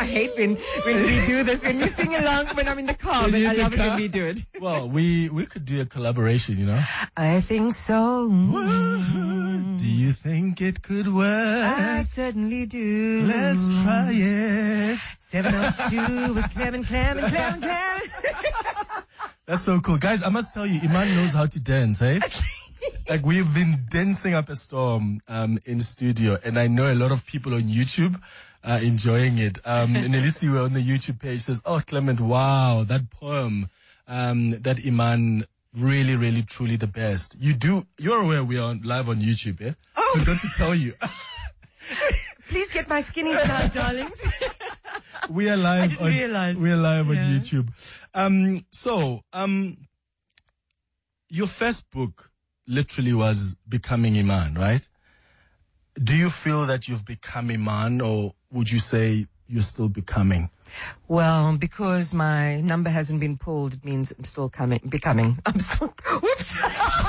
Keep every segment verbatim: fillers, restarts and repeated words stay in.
I hate when, when we do this, when we sing along when I'm in the car, but I love it when we do it. Well, we, we could do a collaboration, you know? I think so. Do you think it could work? I certainly do. Let's try it. seven oh two with Clem and Clem and Clem and Clem. That's so cool. Guys, I must tell you, Iman knows how to dance, eh? Like, we've been dancing up a storm um, in studio, and I know a lot of people on YouTube are enjoying it. Um, Nelisi, we're on the YouTube page, says, oh, Clement, wow, that poem, um, that Iman, really, really, truly the best. You do, you're aware we are on, live on YouTube, eh? Oh. Forgot to tell you. Please get my skinnies now, darlings. We are live I didn't on, realize. we are live Yeah. on YouTube. Um, so, um, your first book literally was Becoming Iman, right? Do you feel that you've become Iman, or would you say you're still becoming? Well, because my number hasn't been pulled, it means I'm still coming, becoming. I'm still, whoops.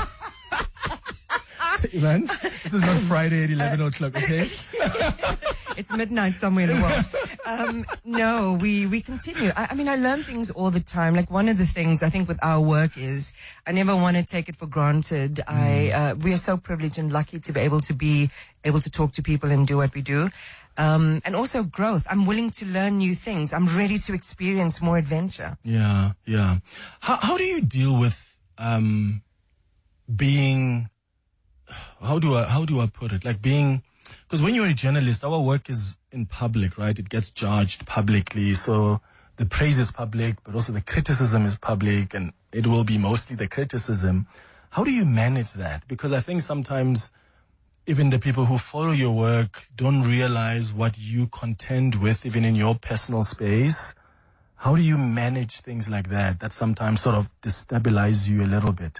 Iman, this is not Friday at eleven o'clock, okay? It's midnight somewhere in the world. Um, no, we, we continue. I, I mean, I learn things all the time. Like, one of the things I think with our work is I never want to take it for granted. Mm. I, uh, we are so privileged and lucky to be able to be able to talk to people and do what we do. Um, and also growth. I'm willing to learn new things. I'm ready to experience more adventure. Yeah, yeah. How, how do you deal with, um, being, how do I, how do I put it? Like being, because when you're a journalist, our work is in public, right? It gets judged publicly. So the praise is public, but also the criticism is public, and it will be mostly the criticism. How do you manage that? Because I think sometimes even the people who follow your work don't realize what you contend with, even in your personal space. How do you manage things like that, that sometimes sort of destabilize you a little bit?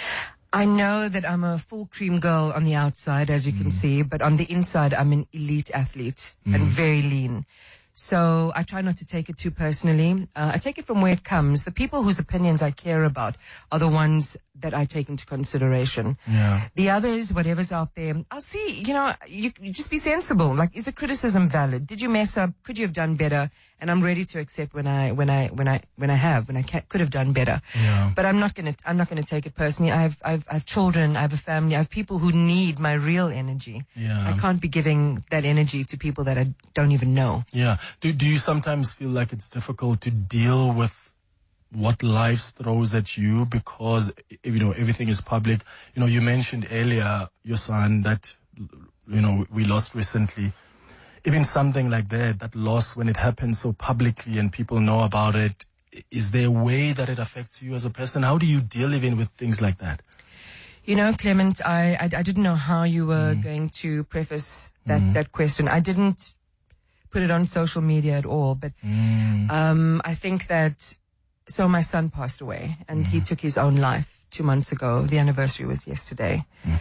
I know that I'm a full cream girl on the outside, as you mm. can see, but on the inside, I'm an elite athlete mm. and very lean. So I try not to take it too personally. Uh, I take it from where it comes. The people whose opinions I care about are the ones that I take into consideration. Yeah. The others, whatever's out there, I'll see, you know, you, you just be sensible. Like, is the criticism valid? Did you mess up? Could you have done better? And I'm ready to accept when I, when I, when I, when I have, when I ca- could have done better. Yeah. But I'm not gonna, I'm not gonna take it personally. I have, I have, I have children, I have a family, I have people who need my real energy. Yeah. I can't be giving that energy to people that I don't even know. Yeah. Do, do you sometimes feel like it's difficult to deal with what life throws at you, because, you know, everything is public? You know, you mentioned earlier your son that, you know, we lost recently. Even something like that, that loss, when it happens so publicly and people know about it, is there a way that it affects you as a person? How do you deal even with things like that? You know, Clement, I, I, I didn't know how you were mm. going to preface that, mm. that question. I didn't put it on social media at all, but mm. um, I think that, so my son passed away, and mm. he took his own life two months ago. The anniversary was yesterday. Mm.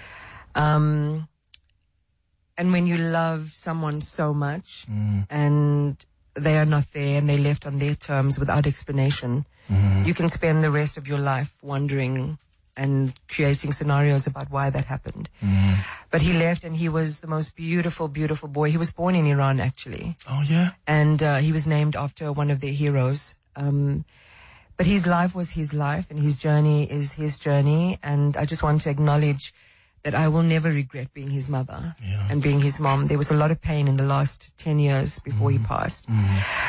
Um, and when you love someone so much mm. and they are not there and they left on their terms without explanation, mm. you can spend the rest of your life wondering and creating scenarios about why that happened. Mm. But he left, and he was the most beautiful, beautiful boy. He was born in Iran, actually. Oh, yeah? And uh, he was named after one of their heroes. Um, but his life was his life, and his journey is his journey. And I just want to acknowledge that I will never regret being his mother yeah. and being his mom. There was a lot of pain in the last ten years before mm. he passed. Mm.